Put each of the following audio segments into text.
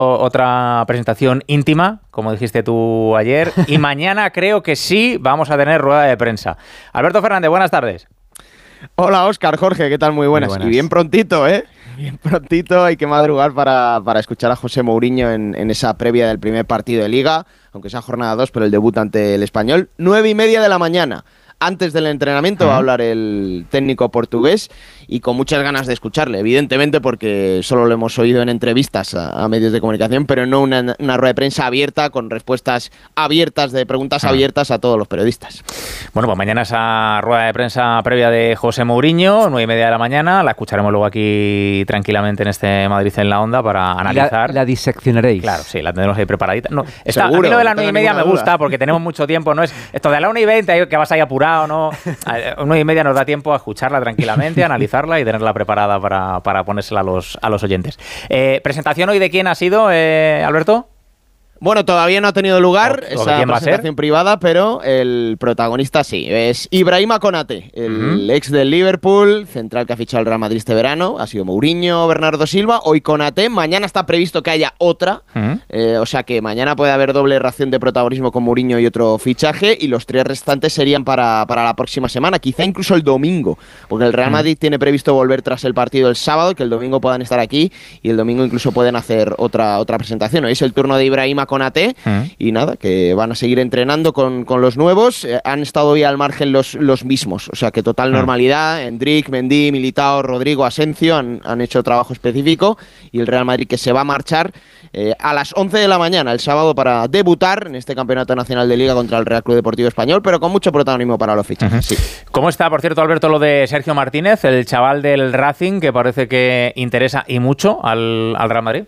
otra presentación íntima, como dijiste tú ayer, y mañana creo que sí vamos a tener rueda de prensa. Alberto Fernández, buenas tardes. Hola Óscar, Jorge, ¿qué tal? Muy buenas. Y bien prontito, ¿eh? Bien prontito, hay que madrugar para escuchar a José Mourinho en esa previa del primer partido de Liga, aunque sea jornada 2, pero el debut ante el Español, 9:30 de la mañana. Antes del entrenamiento va a hablar el técnico portugués y con muchas ganas de escucharle, evidentemente porque solo lo hemos oído en entrevistas a medios de comunicación, pero no una rueda de prensa abierta con respuestas abiertas, de preguntas abiertas a todos los periodistas. Bueno, pues mañana esa rueda de prensa previa de José Mourinho, 9:30 de la mañana, la escucharemos luego aquí tranquilamente en este Madrid en la Onda para analizar. La diseccionaréis. Claro, sí, la tendremos ahí preparadita. No, seguro, a mí lo de las no 9:30 me gusta porque tenemos mucho tiempo, no es esto de la 1:20 que vas ahí apurado. No, 1:30 nos da tiempo a escucharla tranquilamente, a analizarla y tenerla preparada para ponérsela a los oyentes. ¿Presentación hoy de quién ha sido, Alberto? Bueno, todavía no ha tenido lugar esa presentación privada, pero el protagonista sí. Es Ibrahima Konate, el ex del Liverpool, central que ha fichado el Real Madrid este verano. Ha sido Mourinho, Bernardo Silva, hoy Konate. Mañana está previsto que haya otra. O sea que mañana puede haber doble ración de protagonismo con Mourinho y otro fichaje. Y los 3 restantes serían para la próxima semana, quizá incluso el domingo. Porque el Real Madrid tiene previsto volver tras el partido el sábado, que el domingo puedan estar aquí. Y el domingo incluso pueden hacer otra presentación. Hoy es el turno de Ibrahima Konate y nada, que van a seguir entrenando con los nuevos. Han estado hoy al margen los mismos, o sea que total normalidad. Endrick, Mendy, Militao, Rodrigo, Asensio han hecho trabajo específico y el Real Madrid que se va a marchar a las 11 de la mañana el sábado para debutar en este Campeonato Nacional de Liga contra el Real Club Deportivo Español, pero con mucho protagonismo para los fichajes. Sí. ¿Cómo está, por cierto, Alberto, lo de Sergio Martínez, el chaval del Racing, que parece que interesa y mucho al Real Madrid?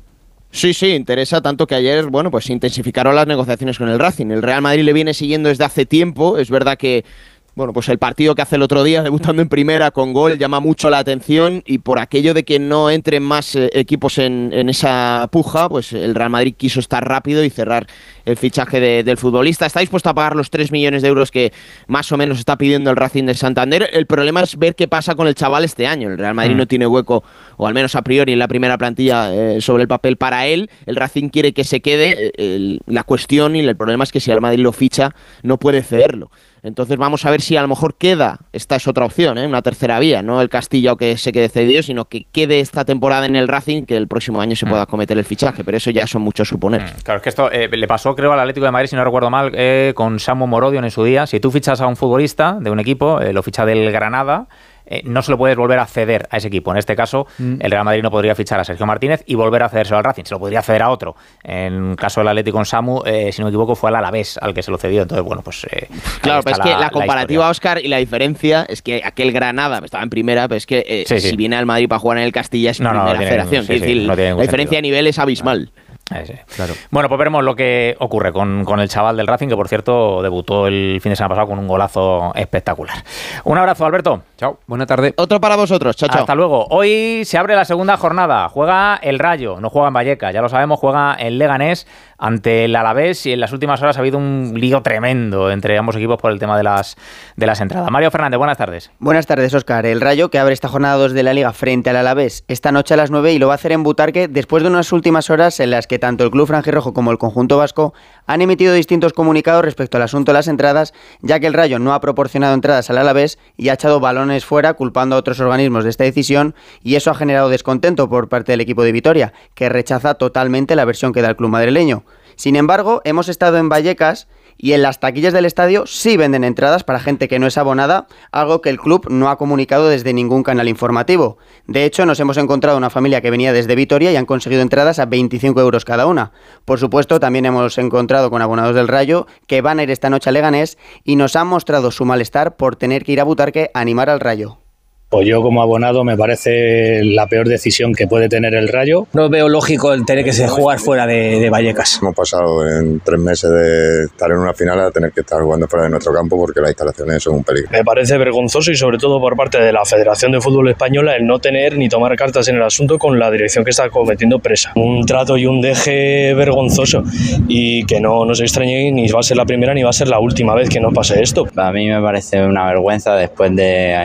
Sí, interesa tanto que ayer, bueno, pues se intensificaron las negociaciones con el Racing. El Real Madrid le viene siguiendo desde hace tiempo. Es verdad que, bueno, pues el partido que hace el otro día, debutando en primera con gol, llama mucho la atención y por aquello de que no entren más equipos en esa puja, pues el Real Madrid quiso estar rápido y cerrar el fichaje del futbolista. Está dispuesto a pagar los 3 millones de euros que más o menos está pidiendo el Racing de Santander. El problema es ver qué pasa con el chaval este año. El Real Madrid no tiene hueco, o al menos a priori en la primera plantilla, sobre el papel para él. El Racing quiere que se quede. La cuestión y el problema es que si el Madrid lo ficha, no puede cederlo. Entonces vamos a ver si a lo mejor queda, esta es otra opción, una tercera vía, no el Castillo que se quede cedido, sino que quede esta temporada en el Racing, que el próximo año se pueda cometer el fichaje, pero eso ya son muchos suponer. Claro, es que esto le pasó, creo, al Atlético de Madrid, si no recuerdo mal, con Samu Morodion en su día. Si tú fichas a un futbolista de un equipo, lo ficha del Granada, no se lo puedes volver a ceder a ese equipo. En este caso, el Real Madrid no podría fichar a Sergio Martínez y volver a cedérselo al Racing. Se lo podría ceder a otro. En el caso del Atlético con Samu, si no me equivoco, fue al Alavés al que se lo cedió. Entonces, bueno, pues... claro, pero es que la comparativa, Óscar, y la diferencia es que aquel Granada estaba en primera, pero es que si viene al Madrid para jugar en el Castilla es primera federación. La diferencia de nivel es abismal. Claro. Bueno, pues veremos lo que ocurre con el chaval del Racing, que por cierto debutó el fin de semana pasado con un golazo espectacular. Un abrazo, Alberto. Chao. Buena tarde. Otro para vosotros. Chao. Hasta luego. Hoy se abre la segunda jornada. Juega el Rayo, no juega en Vallecas, ya lo sabemos, juega en Leganés ante el Alavés y en las últimas horas ha habido un lío tremendo entre ambos equipos por el tema de las entradas. Mario Fernández, buenas tardes. Buenas tardes, Óscar. El Rayo, que abre esta jornada 2 de la Liga frente al Alavés esta noche a las 9 y lo va a hacer en Butarque después de unas últimas horas en las que tanto el club franjirrojo como el conjunto vasco han emitido distintos comunicados respecto al asunto de las entradas, ya que el Rayo no ha proporcionado entradas al Alavés y ha echado balones fuera culpando a otros organismos de esta decisión, y eso ha generado descontento por parte del equipo de Vitoria, que rechaza totalmente la versión que da el club madrileño. Sin embargo, hemos estado en Vallecas y en las taquillas del estadio sí venden entradas para gente que no es abonada, algo que el club no ha comunicado desde ningún canal informativo. De hecho, nos hemos encontrado una familia que venía desde Vitoria y han conseguido entradas a 25 euros cada una. Por supuesto, también hemos encontrado con abonados del Rayo que van a ir esta noche a Leganés y nos han mostrado su malestar por tener que ir a Butarque a animar al Rayo. Pues yo como abonado me parece la peor decisión que puede tener el Rayo. No veo lógico el tener que jugar fuera de Vallecas. Hemos pasado en 3 meses de estar en una final a tener que estar jugando fuera de nuestro campo porque las instalaciones son un peligro. Me parece vergonzoso y sobre todo por parte de la Federación de Fútbol Española el no tener ni tomar cartas en el asunto con la dirección que está cometiendo presa. Un trato y un deje vergonzoso y que no se extrañe, ni va a ser la primera ni va a ser la última vez que nos pase esto. A mí me parece una vergüenza después de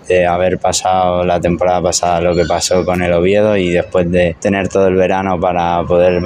de haber pasado la temporada pasada lo que pasó con el Oviedo y después de tener todo el verano para poder